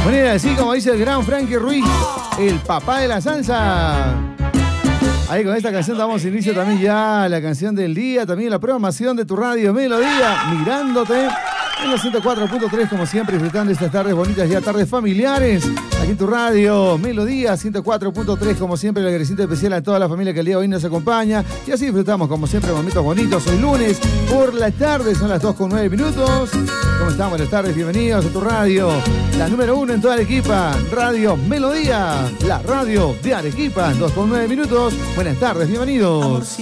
Bueno, así como dice el gran Frankie Ruiz, el papá de la salsa. Ahí con esta canción damos inicio también ya a la canción del día, también la programación de tu radio Melodía, mirándote en los 104.3, como siempre, disfrutando estas tardes bonitas, ya tardes familiares, aquí en tu radio Melodía 104.3, como siempre, el agradecimiento especial a toda la familia que el día de hoy nos acompaña, y así disfrutamos, como siempre, momentos bonitos. Hoy lunes, por la tarde, son las 2:09. ¿Cómo están? Buenas tardes, bienvenidos a tu radio, la número 1 en toda Arequipa, Radio Melodía, la radio de Arequipa, 2:09. Buenas tardes, bienvenidos.